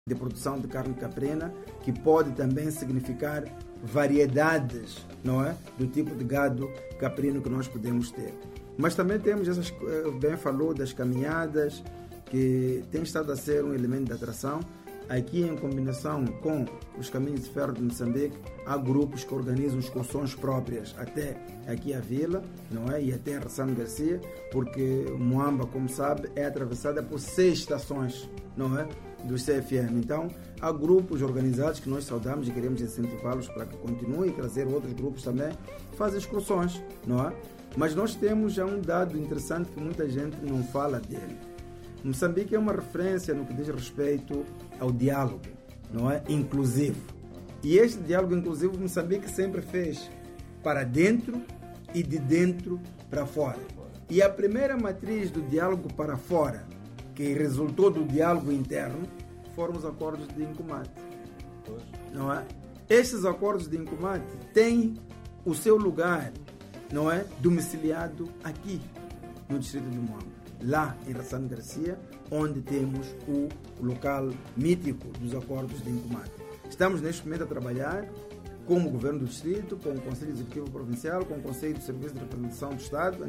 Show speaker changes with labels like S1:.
S1: de produção de carne caprina, que pode também significar variedades, não é, do tipo de gado caprino que nós podemos ter. Mas também temos essas, bem falou, das caminhadas, que tem estado a ser um elemento de atração. Aqui, em combinação com os Caminhos de Ferro de Moçambique, há grupos que organizam excursões próprias até aqui à vila, não é? E até Ressano Garcia, porque Moamba, como sabe, é atravessada por 6 estações, não é? Dos CFM. Então, há grupos organizados que nós saudamos e queremos incentivá-los para que continuem e trazer outros grupos também que fazem excursões, não é? Mas nós temos já um dado interessante que muita gente não fala dele. Moçambique é uma referência no que diz respeito ao diálogo, não é? Inclusivo. E este diálogo inclusivo Moçambique sempre fez para dentro e de dentro para fora. E a primeira matriz do diálogo para fora, que resultou do diálogo interno, foram os acordos de Incumate, não é? Estes acordos de Incumate têm o seu lugar, não é, domiciliado aqui no distrito de Moamba, lá em Ressano Garcia, onde temos o local mítico dos acordos de Incumate. Estamos neste momento a trabalhar com o Governo do Distrito, com o Conselho Executivo Provincial, com o Conselho de Serviço de Representação do Estado,